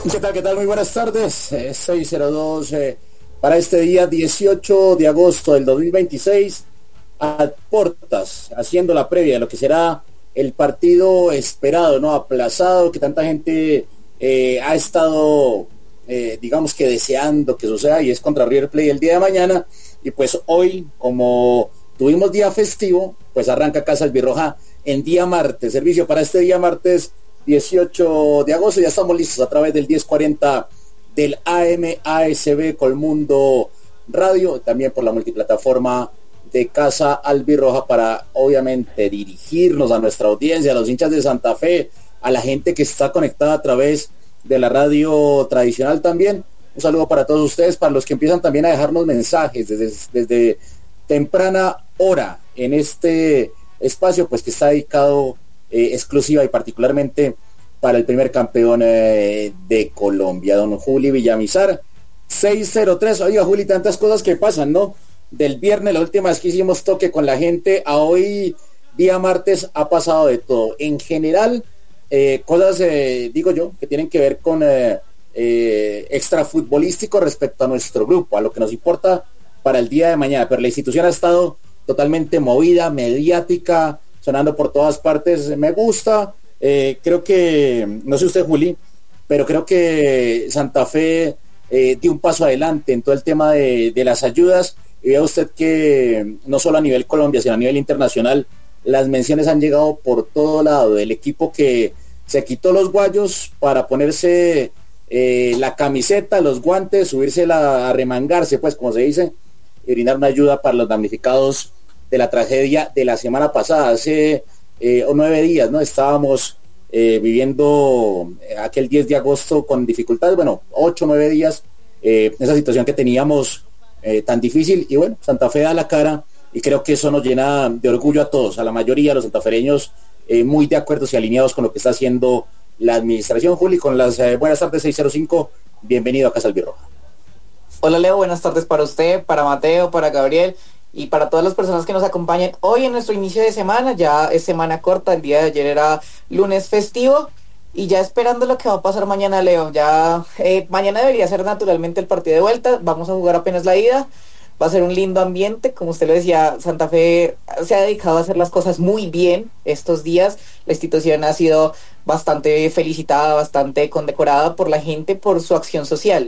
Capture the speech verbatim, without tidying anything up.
¿Qué tal? ¿Qué tal? Muy buenas tardes. Eh, seis cero dos eh, para este día dieciocho de agosto del dos mil veintiséis, a portas, haciendo la previa de lo que será el partido esperado, ¿no? Aplazado, que tanta gente eh, ha estado, eh, digamos que deseando que suceda, y es contra River Plate el día de mañana. Y pues hoy, como tuvimos día festivo, pues arranca Casa Albirroja en día martes. Servicio para este día martes dieciocho de agosto. Ya estamos listos a través del diez cuarenta del A M A S B Colmundo Radio, también por la multiplataforma de Casa Albirroja, para obviamente dirigirnos a nuestra audiencia, a los hinchas de Santa Fe, a la gente que está conectada a través de la radio tradicional también. Un saludo para todos ustedes, para los que empiezan también a dejarnos mensajes desde, desde temprana hora en este espacio, pues que está dedicado eh, exclusiva y particularmente para el primer campeón eh, de Colombia, don Juli Villamizar. Seis cero tres. Oiga, Juli, tantas cosas que pasan, ¿no? Del viernes, la última vez que hicimos toque con la gente, a hoy, día martes, ha pasado de todo. En general, eh, cosas, eh, digo yo, que tienen que ver con eh, eh, extrafutbolístico respecto a nuestro grupo, a lo que nos importa para el día de mañana. Pero la institución ha estado totalmente movida, mediática, sonando por todas partes. Me gusta, eh, creo que, no sé usted, Juli, pero creo que Santa Fe eh, dio un paso adelante en todo el tema de, de las ayudas. Y vea usted que no solo a nivel Colombia, sino a nivel internacional, las menciones han llegado por todo lado, del equipo que se quitó los guayos para ponerse eh, la camiseta, los guantes, subírsela, a remangarse, pues como se dice, y brindar una ayuda para los damnificados de la tragedia de la semana pasada. Hace eh, nueve días, ¿no? Estábamos eh, viviendo aquel diez de agosto con dificultades, bueno, ocho, nueve días, eh, esa situación que teníamos Eh, tan difícil, y bueno, Santa Fe da la cara, y creo que eso nos llena de orgullo a todos, a la mayoría de los santafereños, eh, muy de acuerdo y alineados con lo que está haciendo la administración. Juli, con las eh, buenas tardes. Seis cero cinco, bienvenido a Casa Albirroja. Hola Leo, buenas tardes para usted, para Mateo, para Gabriel y para todas las personas que nos acompañan hoy en nuestro inicio de semana. Ya es semana corta, el día de ayer era lunes festivo, y ya esperando lo que va a pasar mañana, Leo. Ya eh, mañana debería ser naturalmente el partido de vuelta. Vamos a jugar apenas la ida. Va a ser un lindo ambiente. Como usted lo decía, Santa Fe se ha dedicado a hacer las cosas muy bien estos días. La institución ha sido bastante felicitada, bastante condecorada por la gente por su acción social.